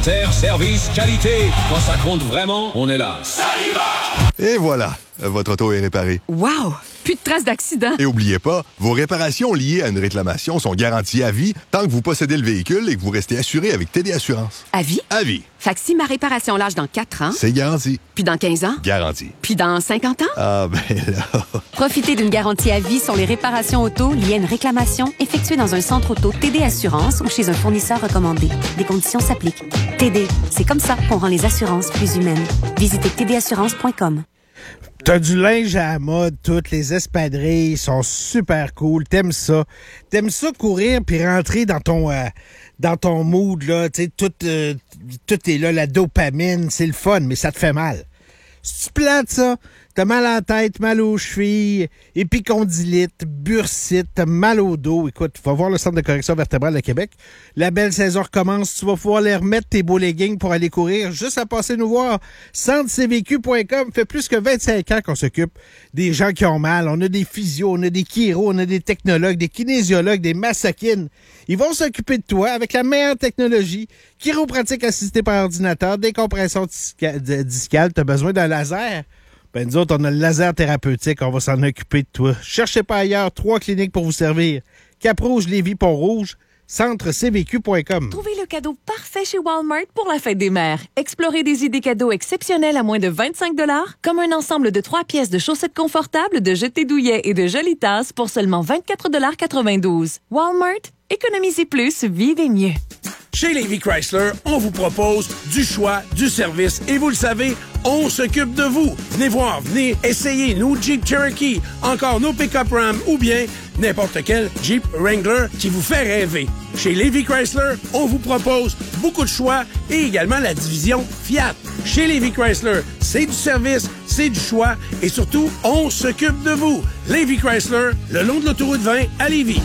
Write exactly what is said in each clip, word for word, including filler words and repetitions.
Commentaires, service, qualité. Quand ça compte vraiment, on est là. Ça y va! Et voilà, votre auto est réparée. Wow! Plus de traces d'accident. Et oubliez pas, vos réparations liées à une réclamation sont garanties à vie tant que vous possédez le véhicule et que vous restez assuré avec T D Assurance. À vie? À vie. Fait que si ma réparation lâche dans quatre ans... C'est garanti. Puis dans quinze ans? Garanti. Puis dans cinquante ans? Ah, ben là... Profitez d'une garantie à vie sur les réparations auto liées à une réclamation effectuée dans un centre auto T D Assurance ou chez un fournisseur recommandé. Des conditions s'appliquent. T D, c'est comme ça qu'on rend les assurances plus humaines. Visitez t d assurance point com. T'as du linge à la mode, toutes les espadrilles sont super cool. T'aimes ça. T'aimes ça courir puis rentrer dans ton euh, dans ton mood, là. Tu sais, tout, euh, tout est là, la dopamine, c'est le fun, mais ça te fait mal. Si tu plates ça, t'as mal à la tête, mal aux chevilles, épicondylite, bursite, t'as mal au dos. Écoute, va voir le Centre de correction vertébrale de Québec. La belle saison recommence. Tu vas pouvoir les remettre tes beaux leggings pour aller courir. Juste à passer nous voir. centre c v q point com. Fait plus que vingt-cinq ans qu'on s'occupe des gens qui ont mal. On a des physios, on a des chiros, on a des technologues, des kinésiologues, des massakines. Ils vont s'occuper de toi avec la meilleure technologie. Chiropratique assistée par ordinateur, décompression disca- discale. T'as besoin d'un laser? Ben, nous autres, on a le laser thérapeutique. On va s'en occuper de toi. Cherchez pas ailleurs. Trois cliniques pour vous servir. Cap-Rouge, Lévis, Pont-Rouge. centre c v q point com. Trouvez le cadeau parfait chez Walmart pour la fête des mères. Explorez des idées cadeaux exceptionnelles à moins de vingt-cinq dollars, comme un ensemble de trois pièces de chaussettes confortables, de jetés douillets et de jolies tasses pour seulement vingt-quatre dollars quatre-vingt-douze. Walmart, économisez plus, vivez mieux. Chez Lévis Chrysler, on vous propose du choix, du service et vous le savez, on s'occupe de vous. Venez voir, venez essayer nos Jeep Cherokee, encore nos pick-up Ram ou bien n'importe quel Jeep Wrangler qui vous fait rêver. Chez Lévis Chrysler, on vous propose beaucoup de choix et également la division Fiat. Chez Lévis Chrysler, c'est du service, c'est du choix et surtout, on s'occupe de vous. Lévis Chrysler, le long de l'autoroute vingt à Lévis.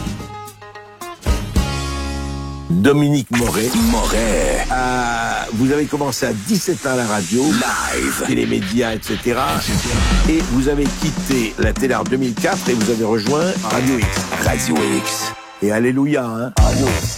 Dominique Moret. Moret. Euh, vous avez commencé à dix-sept ans à la radio. Live. Télémédias, et cetera. Et vous avez quitté la télé en deux mille quatre et vous avez rejoint Radio X. Radio X. Et alléluia, hein. Radio X.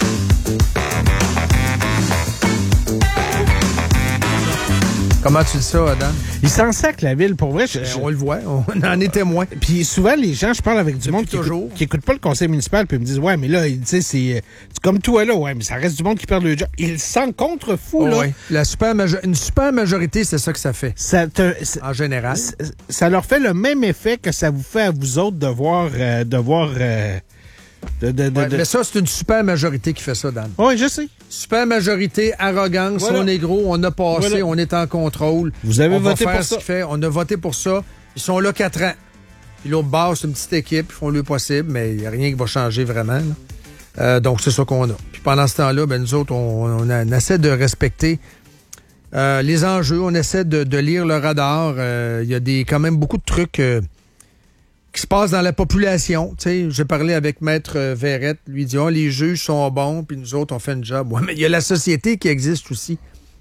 Comment tu dis ça, Adam? Il s'en sac, la ville, pour vrai. Je, je... On le voit, on en est témoin. Puis souvent, les gens, je parle avec du Depuis monde qui toujours. écoute, qui écoute pas le conseil municipal, puis ils me disent, ouais, mais là, tu sais, c'est, c'est comme toi, là, ouais, mais ça reste du monde qui perd le job. Ils s'en contre-fou, Oh, là. oui. La super majo- une super majorité, c'est ça que ça fait. Ça te, en général. Ça, ça leur fait le même effet que ça vous fait à vous autres de voir... Euh, de voir euh, de, de, de, Ouais, de... Mais ça, c'est une super majorité qui fait ça, Dan. Oui, je sais. Super majorité, arrogance, Voilà. on est gros, on a passé, Voilà. on est en contrôle. Vous avez on voté va faire pour ce ça. qu'il fait. On a voté pour ça. Ils sont là quatre ans. Puis l'autre base, c'est une petite équipe, ils font le possible, mais il n'y a rien qui va changer vraiment. là. Euh, donc, c'est ça qu'on a. Puis pendant ce temps-là, ben, nous autres, on, on, a- on essaie de respecter euh, les enjeux, on essaie de, de lire le radar. Euh, Il y a des, quand même beaucoup de trucs euh, qui se passent dans la population. Tu sais, j'ai parlé avec Maître euh, Verrette, lui dit, oh, les juges sont bons, puis nous autres, on fait une job. Ouais, mais il y a la société qui existe aussi.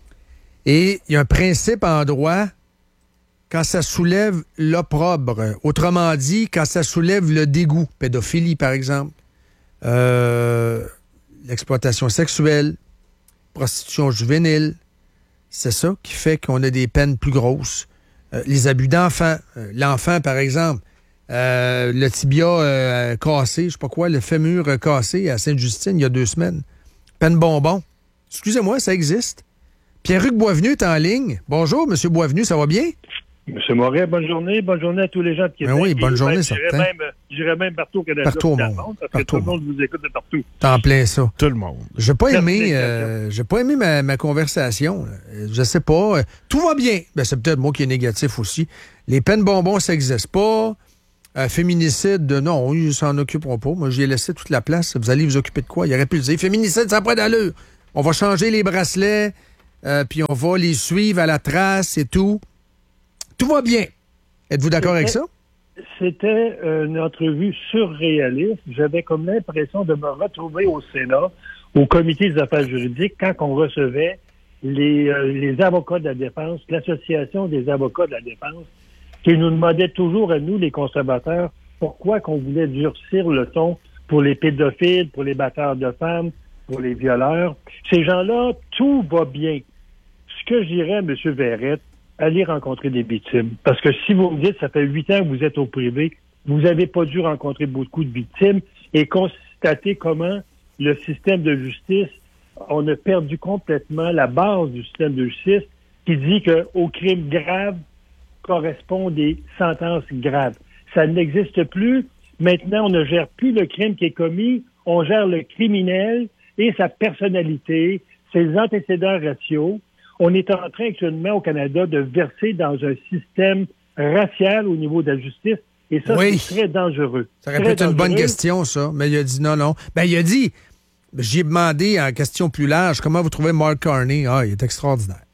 Et il y a un principe en droit, quand ça soulève l'opprobre. Autrement dit, quand ça soulève le dégoût. Pédophilie, par exemple. Euh, l'exploitation sexuelle, prostitution juvénile. C'est ça qui fait qu'on a des peines plus grosses. Euh, les abus d'enfants. Euh, l'enfant, par exemple, euh, le tibia euh, cassé, je sais pas quoi, le fémur euh, cassé à Sainte-Justine il y a deux semaines. Peine bonbon. Excusez-moi, ça existe. Pierre-Hugues Boisvenu est en ligne. Bonjour, M. Boisvenu, ça va bien? Monsieur Moret, bonne journée. Bonne journée à tous les gens de Québec. Ben oui, bonne Et journée, même, certain. J'irais même, j'irais même partout au Canada. Partout au dans monde. le monde, parce Partout que tout au le monde vous écoute de partout. T'en plein ça. Tout le monde. J'ai pas Merci, aimé, merci. euh, j'ai pas aimé ma, ma conversation. là. Je sais pas. Euh, Tout va bien. Ben, c'est peut-être moi qui est négatif aussi. Les peines bonbons, ça n'existe pas. Euh, féminicide, non, ils s'en occuperont pas. Moi, j'ai laissé toute la place. Vous allez vous occuper de quoi? Il aurait pu le dire. Féminicide, ça n'a pas d'allure. On va changer les bracelets, euh, puis on va les suivre à la trace et tout. Tout va bien. Êtes-vous d'accord avec ça? C'était une entrevue surréaliste. J'avais comme l'impression de me retrouver au Sénat, au comité des affaires juridiques, quand on recevait les, euh, les avocats de la défense, l'association des avocats de la défense, qui nous demandaient toujours à nous, les conservateurs, pourquoi qu'on voulait durcir le ton pour les pédophiles, pour les batteurs de femmes, pour les violeurs. Ces gens-là, tout va bien. ce que je dirais à M. Verrette, allez rencontrer des victimes. Parce que si vous me dites, ça fait huit ans que vous êtes au privé, vous n'avez pas dû rencontrer beaucoup de victimes et constater comment le système de justice, on a perdu complètement la base du système de justice qui dit qu'aux crimes graves correspondent des sentences graves. Ça n'existe plus. Maintenant, on ne gère plus le crime qui est commis, on gère le criminel et sa personnalité, ses antécédents raciaux. On est en train actuellement au Canada de verser dans un système racial au niveau de la justice. Et ça, oui. C'est très dangereux. Ça aurait pu être une bonne question, ça. Mais il a dit non, non. Ben, il a dit, j'ai demandé en question plus large, comment vous trouvez Mark Carney? Ah, il est extraordinaire.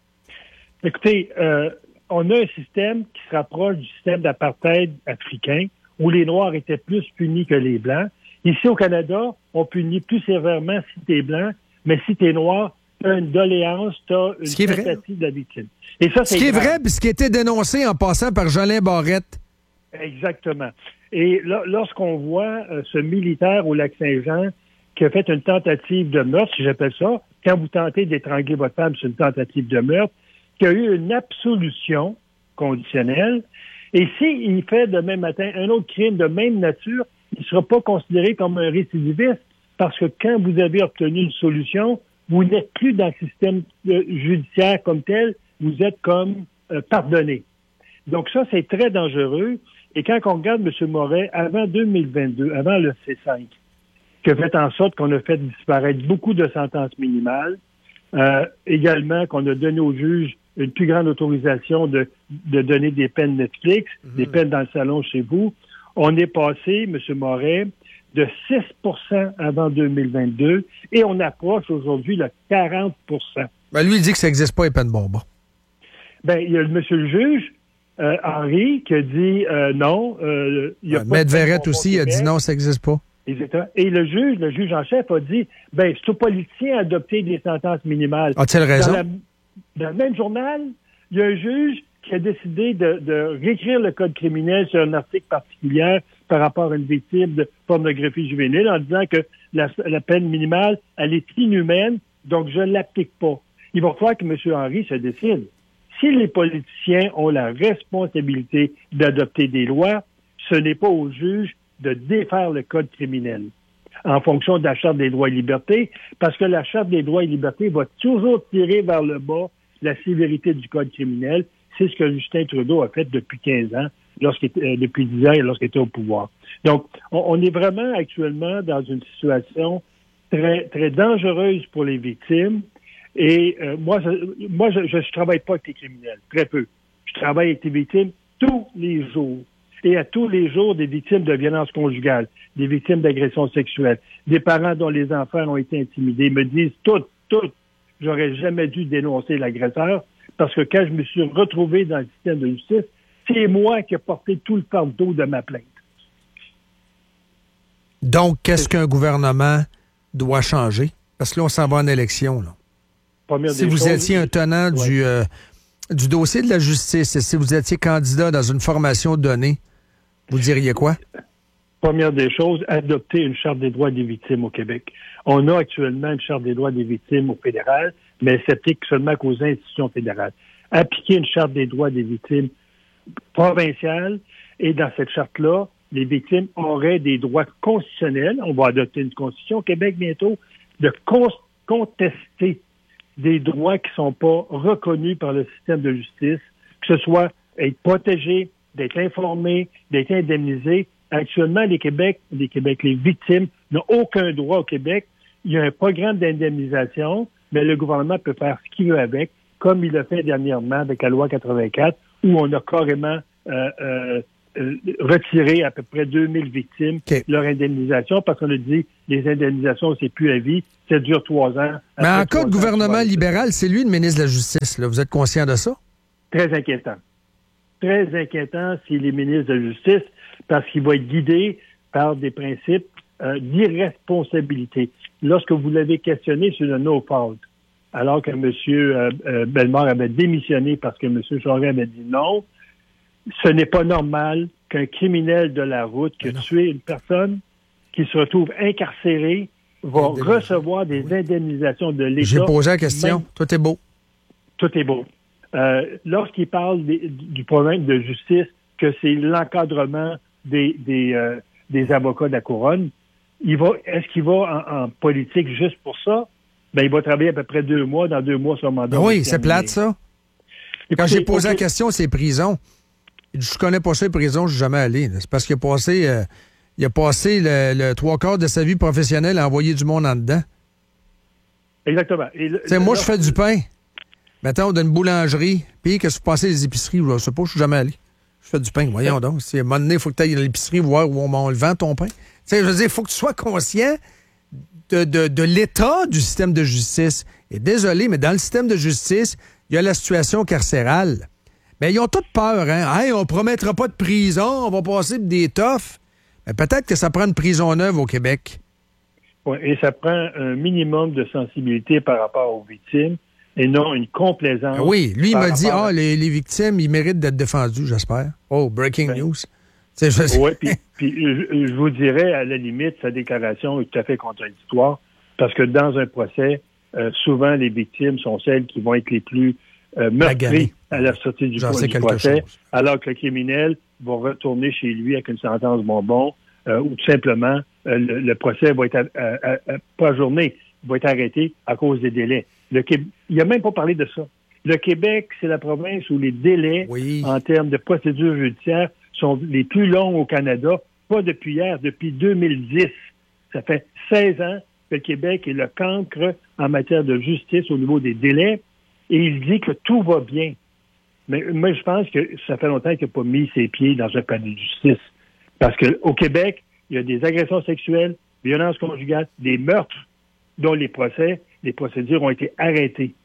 Écoutez, euh, on a un système qui se rapproche du système d'apartheid africain, où les Noirs étaient plus punis que les Blancs. Ici, au Canada, on punit plus sévèrement si t'es blanc, mais si t'es noir, t'as une doléance, t'as une tentative de la victime. Et ça, c'est ce qui est vrai, puis ce qui était dénoncé en passant par Jolin Barrette. Exactement. Et là, lorsqu'on voit euh, ce militaire au Lac-Saint-Jean qui a fait une tentative de meurtre, si j'appelle ça, quand vous tentez d'étrangler votre femme, c'est une tentative de meurtre, qui a eu une absolution conditionnelle, et s'il fait demain matin un autre crime de même nature, il ne sera pas considéré comme un récidiviste, parce que quand vous avez obtenu une solution, vous n'êtes plus dans le système euh, judiciaire comme tel, vous êtes comme euh, pardonné. Donc ça, c'est très dangereux. Et quand on regarde M. Moret, avant deux mille vingt-deux, avant le C cinq, qui a fait en sorte qu'on a fait disparaître beaucoup de sentences minimales, euh, également qu'on a donné aux juges une plus grande autorisation de, de donner des peines Netflix, mmh. des peines dans le salon chez vous, on est passé, M. Moret, de six pour cent avant deux mille vingt-deux et on approche aujourd'hui le quarante pour cent. Ben lui, il dit que ça n'existe pas, les peines bonbons. Ben, il y a le monsieur le juge, euh, Henry, qui a dit euh, non. Euh, il y a ouais, pas Maître Verrette aussi, il a dit non, ça n'existe pas. Exactement. Et le juge, le juge en chef a dit, ben, c'est aux politiciens d'adopter des sentences minimales. A-t-il raison? Dans, la, dans le même journal, il y a un juge qui a décidé de, de réécrire le code criminel sur un article particulier par rapport à une victime de pornographie juvénile en disant que la, la peine minimale, elle est inhumaine, donc je ne l'applique pas. Il va falloir que M. Henry se décide. Si les politiciens ont la responsabilité d'adopter des lois, ce n'est pas aux juges de défaire le code criminel en fonction de la Charte des droits et libertés, parce que la Charte des droits et libertés va toujours tirer vers le bas la sévérité du code criminel. C'est ce que Justin Trudeau a fait depuis quinze ans, lorsqu'il était, euh, depuis dix ans et lorsqu'il était au pouvoir. Donc, on, on est vraiment actuellement dans une situation très, très dangereuse pour les victimes. Et euh, moi, je, moi, je, je travaille pas avec les criminels, très peu. Je travaille avec les victimes tous les jours. Et à tous les jours, des victimes de violences conjugales, des victimes d'agressions sexuelles, des parents dont les enfants ont été intimidés, me disent toutes, toutes, j'aurais jamais dû dénoncer l'agresseur, parce que quand je me suis retrouvé dans le système de justice, c'est moi qui ai porté tout le fardeau de ma plainte. Donc, qu'est-ce qu'un gouvernement doit changer? Parce que là, on s'en va en élection, là. Première si vous choses, étiez un tenant ouais. du, euh, du dossier de la justice et si vous étiez candidat dans une formation donnée, vous diriez quoi? Première des choses, adopter une Charte des droits des victimes au Québec. On a actuellement une Charte des droits des victimes au fédéral, mais elle s'applique seulement qu'aux institutions fédérales. Appliquer une Charte des droits des victimes provinciale, et dans cette charte-là, les victimes auraient des droits constitutionnels. On va adopter une constitution au Québec bientôt, de con- contester des droits qui ne sont pas reconnus par le système de justice, que ce soit être protégé, d'être informé, d'être indemnisé. Actuellement, les Québec, les Québec, les victimes n'ont aucun droit au Québec. Il y a un programme d'indemnisation, mais le gouvernement peut faire ce qu'il veut avec, comme il l'a fait dernièrement avec la loi quatre-vingt-quatre, où on a carrément euh, euh, euh, retiré à peu près deux mille victimes okay. leur indemnisation, parce qu'on a dit les indemnisations, c'est plus à vie, ça dure trois ans. Mais en cas de gouvernement libéral, c'est lui le ministre de la Justice, là. Vous êtes conscient de ça? Très inquiétant. Très inquiétant s'il est ministre de la Justice, parce qu'il va être guidé par des principes euh, d'irresponsabilité. Lorsque vous l'avez questionné sur le no fault, alors que M. Euh, euh, Bellemare avait démissionné parce que M. Charest avait dit non, ce n'est pas normal qu'un criminel de la route qui a tué une personne, qui se retrouve incarcéré, va recevoir des indemnisations de l'État. J'ai posé la question. Même... Toi, t'es beau. tout est beau. Euh, lorsqu'il parle des, du problème de justice, que c'est l'encadrement des, des, euh, des avocats de la couronne, il va, est-ce qu'il va en, en politique juste pour ça? Ben, il va travailler à peu près deux mois. Dans deux mois, son mandat. Ben oui, c'est plate, ça. Écoutez, Quand j'ai posé okay. la question, c'est prison. Je connais pas ça, les prisons, je suis jamais allé. C'est parce qu'il a passé, euh, il a passé le, le trois quarts de sa vie professionnelle à envoyer du monde en dedans. Exactement. Et le, le, moi, là, je fais du pain. Mettons, d'une boulangerie. Puis, qu'est-ce que vous passez les épiceries? Je sais pas, je suis jamais allé. Je fais du pain, voyons donc. À un moment donné, il faut que tu ailles à l'épicerie voir où on, on le vend, ton pain. Tu sais, je veux dire, il faut que tu sois conscient de, de, de l'état du système de justice. Et désolé, mais dans le système de justice, il y a la situation carcérale. Mais ils ont toutes peur, hein? Hey, on promettra pas de prison, on va passer pour des toughs. Mais peut-être que ça prend une prison neuve au Québec. Oui, et ça prend un minimum de sensibilité par rapport aux victimes et non une complaisance. Ah oui, lui, il m'a dit, ah, à... les, les victimes, ils méritent d'être défendus, j'espère. Oh, breaking ben, news. Je... Oui, puis, puis je, je vous dirais, à la limite, sa déclaration est tout à fait contradictoire parce que dans un procès, euh, souvent, les victimes sont celles qui vont être les plus euh, meurtries à la sortie du, du procès, chose. Alors que le criminel va retourner chez lui avec une sentence bonbon euh, ou tout simplement, euh, le, le procès va être à, à, à, pas ajourné, va être arrêté à cause des délais. Le Québec, il n'a même pas parlé de ça. Le Québec, c'est la province où les délais oui. en termes de procédure judiciaire sont les plus longs au Canada, pas depuis hier, depuis deux mille dix. Ça fait seize ans que le Québec est le cancre en matière de justice au niveau des délais, et il dit que tout va bien. Mais moi, je pense que ça fait longtemps qu'il n'a pas mis ses pieds dans un palais de justice. Parce qu'au Québec, il y a des agressions sexuelles, violences conjugales, des meurtres dont les procès, les procédures ont été arrêtées.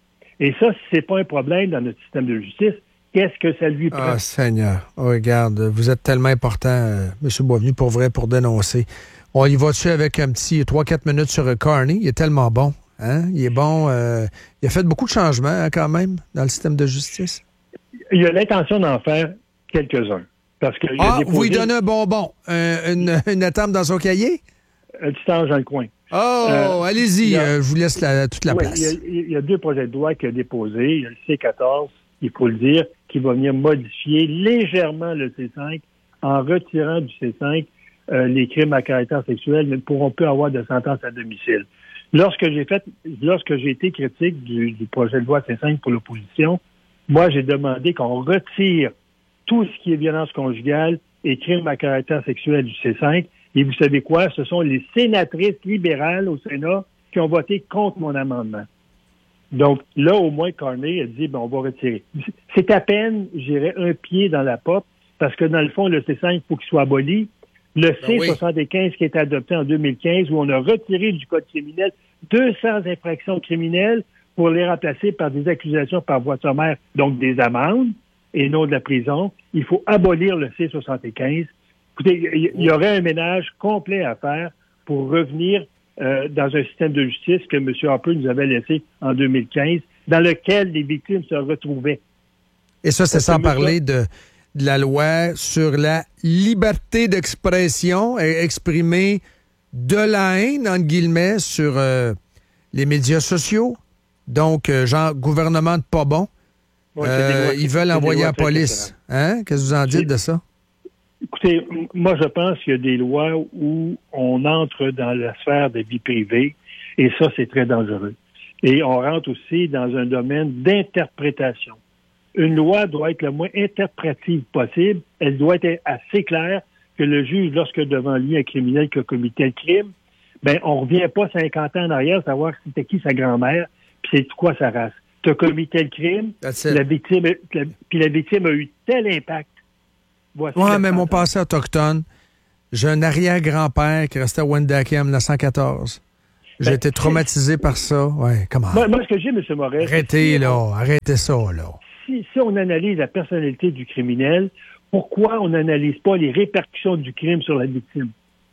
Et ça, si c'est pas un problème dans notre système de justice, qu'est-ce que ça lui prend? Ah, Seigneur. Oh, regarde, vous êtes tellement important, euh, M. Boisvenu, pour vrai, pour dénoncer. On y va dessus avec un petit trois quatre minutes sur Carney. Il est tellement bon. Hein? Il est bon. Euh, il a fait beaucoup de changements, hein, quand même, dans le système de justice. Il a l'intention d'en faire quelques-uns. Parce que ah, déposé... vous lui donnez un bonbon, euh, une, une étape dans son cahier? Un petit ange dans le coin. Oh, euh, allez-y, a, euh, je vous laisse la, toute la oui, place. Il y, a, il y a deux projets de loi qu'il a déposés. Il y a le C quatorze, il faut le dire, qui va venir modifier légèrement le C cinq en retirant du C cinq euh, les crimes à caractère sexuel, mais ne pourront plus avoir de sentence à domicile. Lorsque j'ai fait, lorsque j'ai été critique du, du projet de loi C cinq pour l'opposition, moi, j'ai demandé qu'on retire tout ce qui est violence conjugale et crimes à caractère sexuel du C cinq. Et vous savez quoi? Ce sont les sénatrices libérales au Sénat qui ont voté contre mon amendement. Donc, là, au moins, Carney a dit, ben, on va retirer. C'est à peine, j'irais, un pied dans la porte, parce que dans le fond, le C cinq, il faut qu'il soit aboli. Le C soixante-quinze qui a été adopté en deux mille quinze, où on a retiré du Code criminel deux cents infractions criminelles pour les remplacer par des accusations par voie sommaire, donc des amendes, et non de la prison. Il faut abolir le C soixante-quinze. Écoutez, il y, y aurait un ménage complet à faire pour revenir euh, dans un système de justice que M. Harper nous avait laissé en deux mille quinze, dans lequel les victimes se retrouvaient. Et ça, c'est sans parler de, de la loi sur la liberté d'expression, exprimer de la haine, entre guillemets, sur euh, les médias sociaux. Donc, euh, genre, gouvernement de pas bon. Ouais, euh, lois, ils veulent envoyer la police. Hein? Qu'est-ce que vous en dites de ça? Écoutez, moi, je pense qu'il y a des lois où on entre dans la sphère de vie privée, et ça, c'est très dangereux. Et on rentre aussi dans un domaine d'interprétation. Une loi doit être le moins interprétative possible. Elle doit être assez claire que le juge, lorsque devant lui un criminel qui a commis tel crime, ben, on revient pas cinquante ans en arrière savoir c'était qui sa grand-mère, puis c'est quoi sa race. Tu as commis tel crime, la victime, la, puis la victime a eu tel impact. Voici ouais, mais mon passé autochtone, j'ai un arrière-grand-père qui restait à Wendake en dix-neuf cent quatorze. J'ai ben, été traumatisé par ça. Ouais, comment? Moi, moi, ce que j'ai, M. Moret... Arrêtez, si là. On, arrêtez ça, là. Si, si on analyse la personnalité du criminel, pourquoi on n'analyse pas les répercussions du crime sur la victime?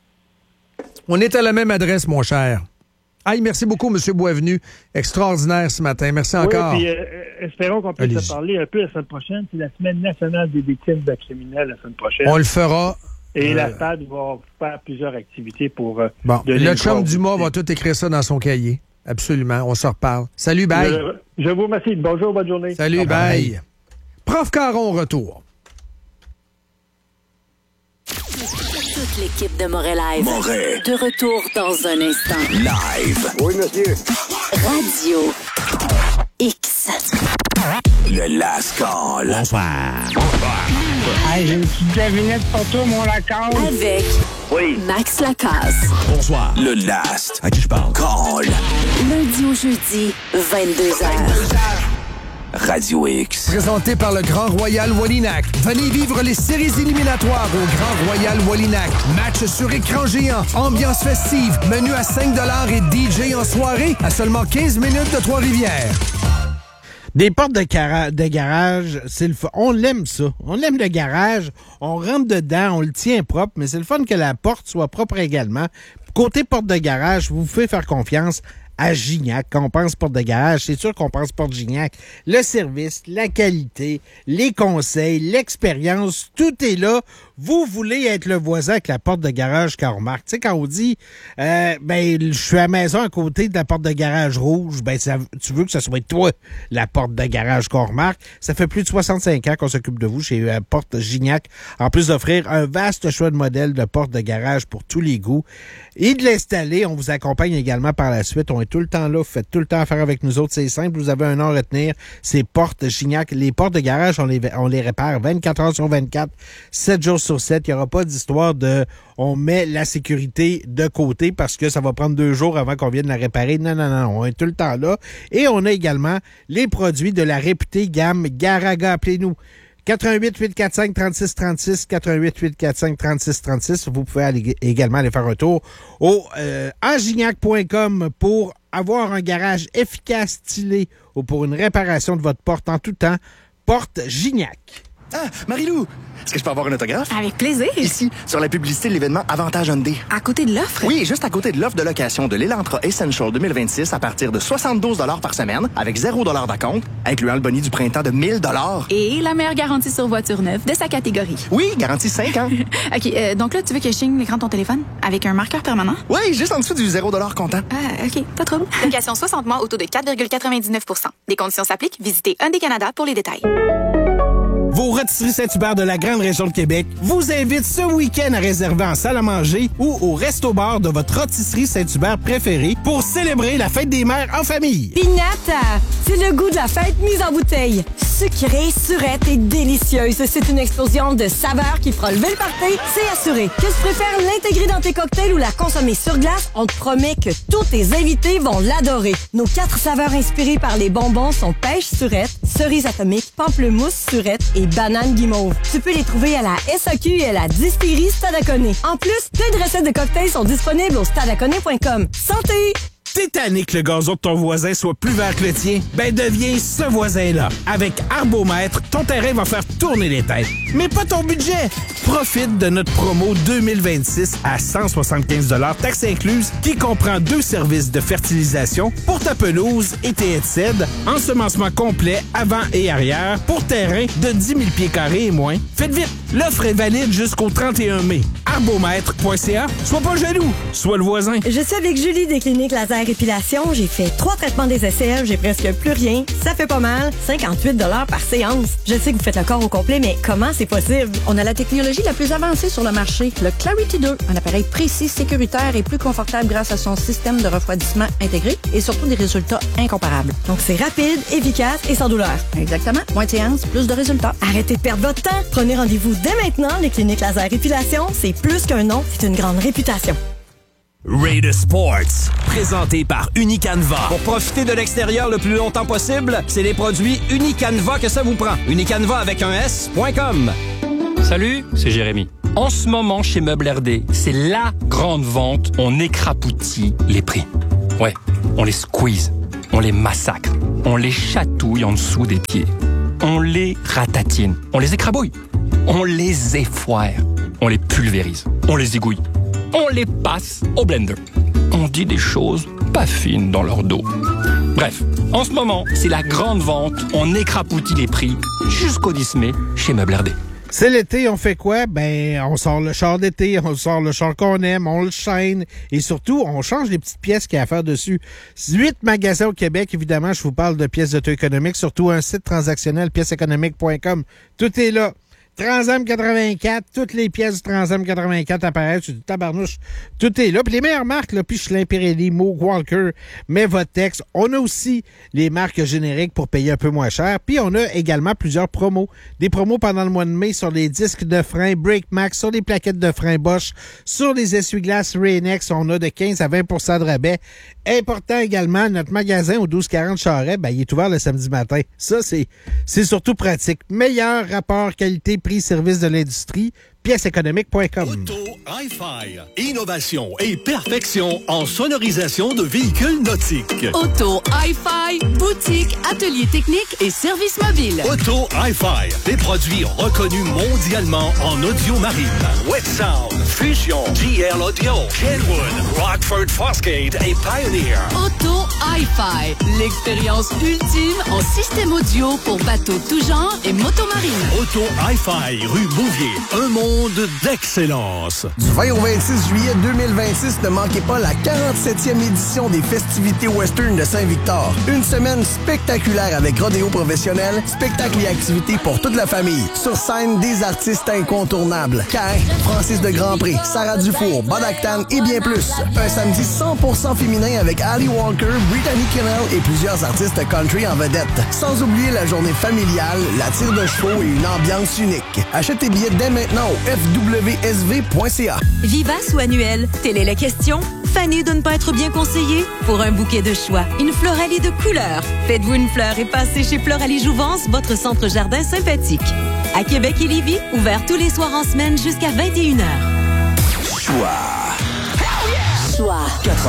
On est à la même adresse, mon cher. Aïe, merci beaucoup, M. Boisvenu. Extraordinaire ce matin. Merci oui, encore. Puis, euh, espérons qu'on puisse se parler un peu la semaine prochaine. C'est la semaine nationale des victimes de criminels la semaine prochaine. On le fera. Et euh... la F A D va faire plusieurs activités pour... Euh, bon, le chum Dumas va tout écrire ça dans son cahier. Absolument. On se reparle. Salut, bye. Je, je vous remercie. Bonjour, bonne journée. Salut, bye. bye. Prof Caron, retour. Toute l'équipe de Moret Live. Moret. De retour dans un instant. Live. Oui, monsieur. Radio X. Le Last Call. Bonsoir. Hey, j'ai une petite devinette pour toi, mon Lacasse. Avec Oui. Max Lacasse. Bonsoir. Le Last. À qui je parle? Call. Lundi au jeudi, vingt-deux heures. Radio X. Présenté par le Grand Royal Wallinac. Venez vivre les séries éliminatoires au Grand Royal Wallinac. Match sur écran géant, ambiance festive, menu à cinq dollars et D J en soirée à seulement quinze minutes de Trois-Rivières. Des portes de, cara- de garage, c'est le fun. On l'aime ça. On aime le garage. On rentre dedans, on le tient propre, mais c'est le fun que la porte soit propre également. Côté porte de garage, vous pouvez faire confiance à Gignac. Quand on pense porte de garage, c'est sûr qu'on pense porte Gignac. Le service, la qualité, les conseils, l'expérience, tout est là. Vous voulez être le voisin avec la porte de garage qu'on remarque. Tu sais, quand on dit, euh, ben, je suis à la maison à côté de la porte de garage rouge, ben, ça, tu veux que ce soit toi, la porte de garage qu'on remarque. Ça fait plus de soixante-cinq ans qu'on s'occupe de vous chez euh, Porte Gignac. En plus d'offrir un vaste choix de modèles de porte de garage pour tous les goûts et de l'installer, on vous accompagne également par la suite. On est tout le temps là. Vous faites tout le temps affaire avec nous autres. C'est simple. Vous avez un nom à retenir. C'est Porte Gignac. Les portes de garage, on les, on les répare vingt-quatre heures sur vingt-quatre, sept jours sur sept. Il n'y aura pas d'histoire de on met la sécurité de côté parce que ça va prendre deux jours avant qu'on vienne la réparer. Non, non, non. On est tout le temps là. Et on a également les produits de la réputée gamme Garaga. Appelez-nous. quatre un huit, huit quatre cinq, trois six trois six, quatre un huit, huit quatre cinq, trois six trois six. Vous pouvez aller, également aller faire un tour au euh, angignac point com pour avoir un garage efficace, stylé ou pour une réparation de votre porte en tout temps. Porte Gignac. Ah, Marie-Lou, est-ce que je peux avoir un autographe? Avec plaisir. Ici, sur la publicité de l'événement Avantage Hyundai. À côté de l'offre? Oui, juste à côté de l'offre de location de l'Elantra Essential deux mille vingt-six à partir de soixante-douze dollars par semaine, avec zéro dollar d'acompte, incluant le boni du printemps de mille dollars. Et la meilleure garantie sur voiture neuve de sa catégorie. Oui, garantie cinq ans. OK, euh, donc là, tu veux que je signe l'écran de ton téléphone avec un marqueur permanent? Oui, juste en dessous du zéro dollar comptant. Ah, OK, pas trop. Location soixante mois au taux de quatre virgule quatre-vingt-dix-neuf pour cent. Des conditions s'appliquent. Visitez Hyundai Canada pour les détails. Vos rôtisseries Saint-Hubert de la grande région de Québec vous invitent ce week-end à réserver en salle à manger ou au resto-bar de votre rôtisserie Saint-Hubert préférée pour célébrer la fête des mères en famille. Pignata, c'est le goût de la fête mise en bouteille. Sucrée, surette et délicieuse. C'est une explosion de saveurs qui fera lever le party, c'est assuré. Que tu préfères l'intégrer dans tes cocktails ou la consommer sur glace, on te promet que tous tes invités vont l'adorer. Nos quatre saveurs inspirées par les bonbons sont pêche surette, cerise atomique, pamplemousse surette et banane guimauve. Tu peux les trouver à la S A Q et à la distillerie Stadaconé. En plus, plein de recettes de cocktails sont disponibles au stadaconé point com. Santé! T'es tanné que le gazon de ton voisin soit plus vert que le tien? Ben deviens ce voisin-là. Avec Arbomètre, ton terrain va faire tourner les têtes. Mais pas ton budget! Profite de notre promo deux mille vingt-six à cent soixante-quinze dollars taxes incluses qui comprend deux services de fertilisation pour ta pelouse et tes haies de cèdre, ensemencement complet avant et arrière pour terrain de dix mille pieds carrés et moins. Faites vite! L'offre est valide jusqu'au trente et un mai. arbomètre point c a. Sois pas jaloux, sois le voisin. Je suis avec Julie des cliniques Laser Épilation. J'ai fait trois traitements des S C L, j'ai presque plus rien. Ça fait pas mal. cinquante-huit dollars par séance. Je sais que vous faites le corps au complet, mais comment c'est possible? On a la technologie la plus avancée sur le marché, le Clarity deux. Un appareil précis, sécuritaire et plus confortable grâce à son système de refroidissement intégré et surtout des résultats incomparables. Donc c'est rapide, efficace et sans douleur. Exactement. Moins de séances, plus de résultats. Arrêtez de perdre votre temps. Prenez rendez-vous dès maintenant. Les cliniques Laser Épilation, c'est plus qu'un nom, c'est une grande réputation. Raider Sports, présenté par Unicanva. Pour profiter de l'extérieur le plus longtemps possible, c'est les produits Unicanva que ça vous prend. Unicanva avec un S point com. Salut, c'est Jérémy. En ce moment, chez Meubles R D, c'est la grande vente. On écrapoutit les prix. Ouais, on les squeeze, on les massacre, on les chatouille en dessous des pieds. On les ratatine, on les écrabouille, on les effoire, on les pulvérise, on les égouille. On les passe au blender. On dit des choses pas fines dans leur dos. Bref, en ce moment, c'est la grande vente. On écrapoutit les prix jusqu'au dix mai chez Meubles R D. C'est l'été, on fait quoi? Ben, on sort le char d'été, on sort le char qu'on aime, on le chaîne et surtout, on change les petites pièces qu'il y a à faire dessus. Huit magasins au Québec, évidemment, je vous parle de pièces d'auto-économique, surtout un site transactionnel, pièces économiques point com. Tout est là. Transam quatre-vingt-quatre, toutes les pièces du Transam quatre-vingt-quatre apparaissent sur du tabarnouche. Tout est là. Puis les meilleures marques, là, Michelin, Pirelli, Moog, Walker, Mevotex. On a aussi les marques génériques pour payer un peu moins cher. Puis on a également plusieurs promos. Des promos pendant le mois de mai sur les disques de frein Brake Max, sur les plaquettes de frein Bosch, sur les essuie-glaces Rain-X. On a de quinze à vingt pour cent de rabais. Important également, notre magasin au douze quarante Charest, ben, il est ouvert le samedi matin. Ça, c'est, c'est surtout pratique. Meilleur rapport qualité-prix-service de l'industrie, pièces économiques point com. Auto Hi-Fi. Innovation et perfection en sonorisation de véhicules nautiques. Auto Hi-Fi. Boutique, atelier technique et service mobile. Auto Hi-Fi. Des produits reconnus mondialement en audio marine. Wet Sound, Fusion, G L Audio, Kenwood, Rockford Fosgate et Pioneer. Auto Hi-Fi. L'expérience ultime en système audio pour bateaux tout genre et motomarine. Auto Hi-Fi, rue Bouvier. Un monde d'excellence. Du vingt au vingt-six juillet deux mille vingt-six, ne manquez pas la quarante-septième édition des festivités western de Saint-Victor. Une semaine spectaculaire avec rodéo professionnel, spectacles et activités pour toute la famille. Sur scène, des artistes incontournables. Cain, Francis de Grandpré, Sarah Dufour, Bob Actan et bien plus. Un samedi cent pour cent féminin avec Ali Walker, Brittany Kennel et plusieurs artistes country en vedette. Sans oublier la journée familiale, la tire de chevaux et une ambiance unique. Achète tes billets dès maintenant au f w s v point c a. Vivace ou annuel? Telle est la question. Fanny de ne pas être bien conseillée? Pour un bouquet de choix, une Floralie de couleurs. Faites-vous une fleur et passez chez Floralie Jouvence, votre centre jardin sympathique. À Québec et Lévis, ouvert tous les soirs en semaine jusqu'à vingt et une heures. Choix. Choix.